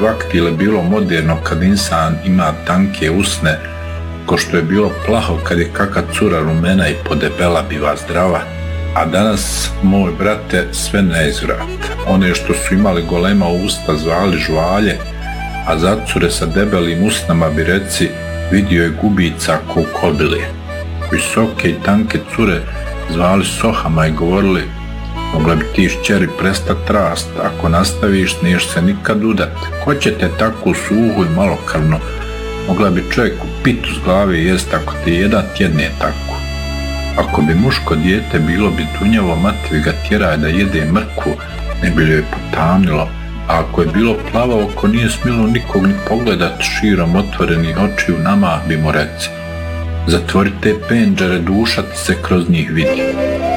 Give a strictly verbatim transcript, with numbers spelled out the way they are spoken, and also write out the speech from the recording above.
vaktile bilo moderno kad insan ima tanke usne, ko što je bilo plaho kad je kaka cura rumena i podebela biva zdrava, a danas, moj brate, sve neizvrat. One što su imali golema usta zvali žvalje, a zacure sa debelim usnama bi reci vidio je gubica ko u kobili. Visoke i tanke cure zvali sohama i govorili mogla bi ti šćeri prestat rast, ako nastaviš niješ se nikad udat. Ko će te tako suhu i malokarno? Mogla bi čovjek u pitu s glave jest ako te jedan tjedne tako. Ako bi muško dijete bilo bi tunjavo, mati bi ga tjeraj da jede mrkvu, ne bi joj potamnilo, a ako je bilo plavo oko nije smjelo nikog ni pogledat širom otvorenih očiju, nama bi mu reci zatvori te pendžere, duša ti se kroz njih vidi.